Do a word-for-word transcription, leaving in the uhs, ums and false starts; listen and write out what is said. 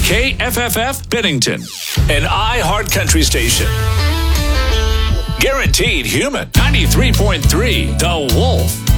K F F F Bennington, an iHeart Country station. Guaranteed human. ninety-three point three The Wolf.